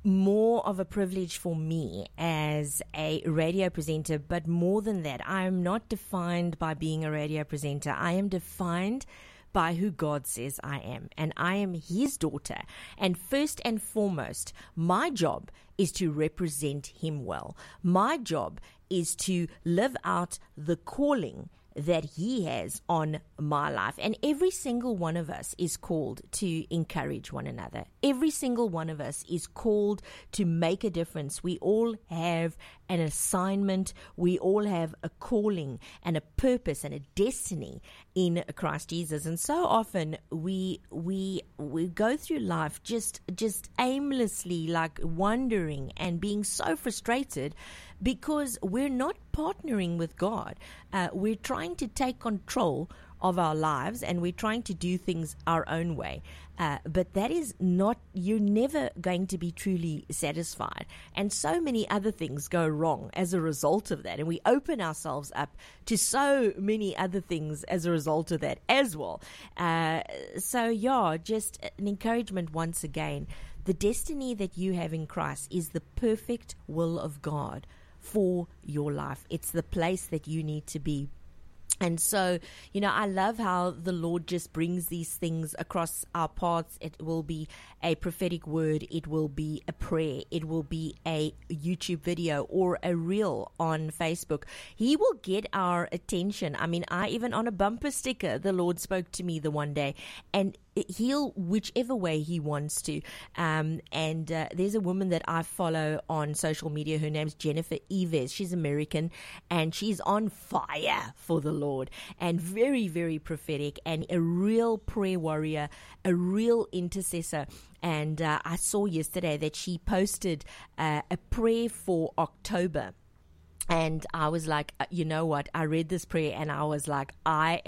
more of a privilege for me as a radio presenter, but more than that, I am not defined by being a radio presenter. I am defined by who God says I am, and I am His daughter. And first and foremost, my job is to represent Him well. My job is to live out the calling that He has on my life. And every single one of us is called to encourage one another. Every single one of us is called to make a difference. We all have an assignment. We all have a calling and a purpose and a destiny in Christ Jesus. And so often we go through life just aimlessly, like wondering and being so frustrated because we're not partnering with God. We're trying to take control of our lives and we're trying to do things our own way. But that is not, you're never going to be truly satisfied. And so many other things go wrong as a result of that. And we open ourselves up to so many other things as a result of that as well. Just an encouragement once again. The destiny that you have in Christ is the perfect will of God for your life. It's the place that you need to be. And so, I love how the Lord just brings these things across our paths. It will be a prophetic word. It will be a prayer. It will be a YouTube video or a reel on Facebook. He will get our attention. I mean, even on a bumper sticker, the Lord spoke to me the one day, and He'll whichever way He wants to. There's a woman that I follow on social media. Her name's Jennifer Eves. She's American and she's on fire for the Lord and very, very prophetic and a real prayer warrior, a real intercessor. And I saw yesterday that she posted a prayer for October. And I was like, you know what? I read this prayer and I was like,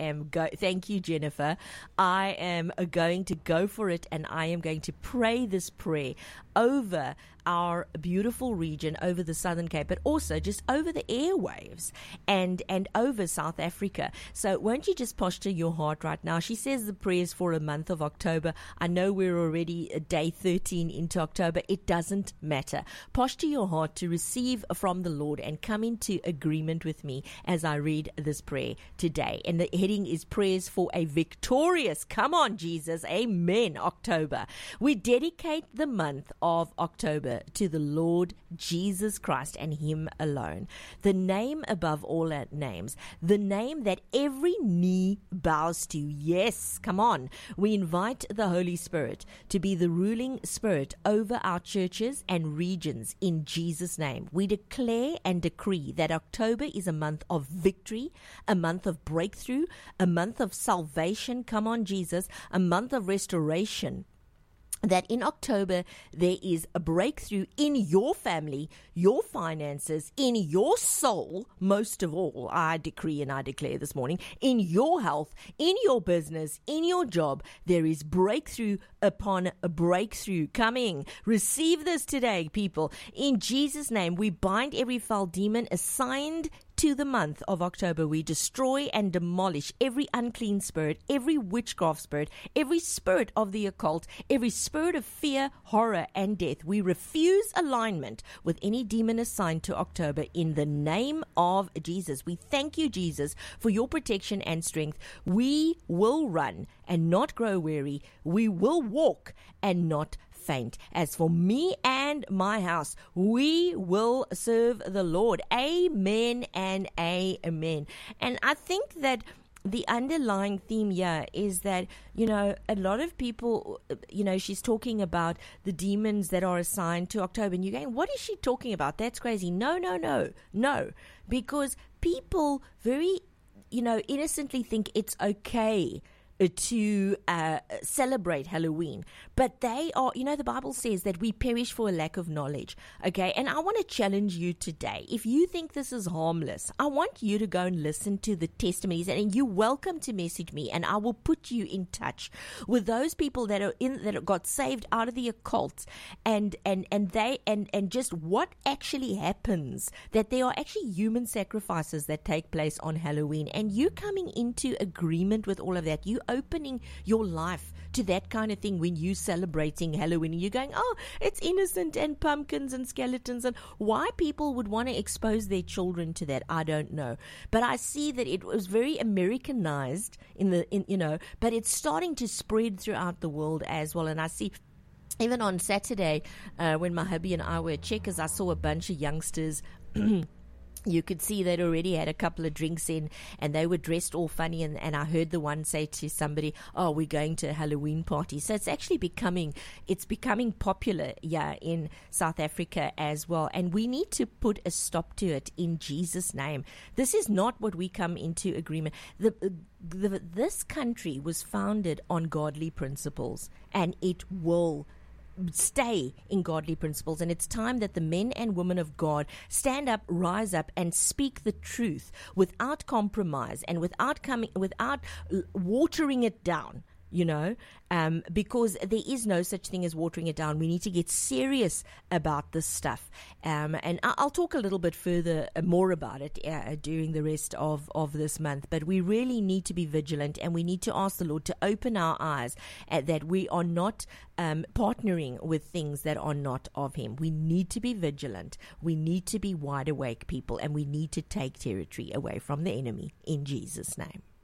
thank you, Jennifer. I am going to go for it and I am going to pray this prayer over our beautiful region, over the Southern Cape, but also just over the airwaves and over South Africa. So won't you just posture your heart right now? She says the prayers for a month of October. I know we're already day 13 into October. It doesn't matter. Posture your heart to receive from the Lord and come into agreement with me as I read this prayer today. And the heading is prayers for a victorious, come on Jesus, amen, October. We dedicate the month of October to the Lord Jesus Christ and Him alone. The name above all names, the name that every knee bows to. Yes, come on. We invite the Holy Spirit to be the ruling spirit over our churches and regions in Jesus' name. We declare and decree that October is a month of victory, a month of breakthrough, a month of salvation. Come on, Jesus, a month of restoration. That in October, there is a breakthrough in your family, your finances, in your soul, most of all, I decree and I declare this morning, in your health, in your business, in your job, there is breakthrough upon a breakthrough coming. Receive this today, people. In Jesus' name, we bind every foul demon assigned to the month of October. We destroy and demolish every unclean spirit, every witchcraft spirit, every spirit of the occult, every spirit of fear, horror, and death. We refuse alignment with any demon assigned to October in the name of Jesus. We thank you, Jesus, for your protection and strength. We will run and not grow weary. We will walk and not faint. As for me and my house, we will serve the Lord. Amen and amen. And I think that the underlying theme here is that, a lot of people, she's talking about the demons that are assigned to October. And you're going, what is she talking about? That's crazy. No. Because people very, innocently think it's okay to celebrate Halloween. But they are, the Bible says that we perish for a lack of knowledge. Okay. And I want to challenge you today. If you think this is harmless, I want you to go and listen to the testimonies, and you're welcome to message me, and I will put you in touch with those people that got saved out of the occult and just what actually happens, that there are actually human sacrifices that take place on Halloween, and you coming into agreement with all of that. You opening your life to that kind of thing when you celebrating Halloween and you're going, oh, it's innocent and pumpkins and skeletons, and why people would want to expose their children to that, I don't know. But I see that it was very Americanized but it's starting to spread throughout the world as well. And I see even on Saturday, when my hubby and I were at Checkers, I saw a bunch of youngsters. You could see they'd already had a couple of drinks in, and they were dressed all funny. And I heard the one say to somebody, "Oh, we're going to a Halloween party." So it's actually becoming popular, in South Africa as well. And we need to put a stop to it in Jesus' name. This is not what we come into agreement. This country was founded on godly principles, and it will stay in godly principles. And it's time that the men and women of God stand up, rise up, and speak the truth without compromise and without watering it down. Because there is no such thing as watering it down. We need to get serious about this stuff. And I'll talk a little bit further, more about it during the rest of this month. But we really need to be vigilant, and we need to ask the Lord to open our eyes that we are not partnering with things that are not of Him. We need to be vigilant. We need to be wide awake people, and we need to take territory away from the enemy in Jesus' name.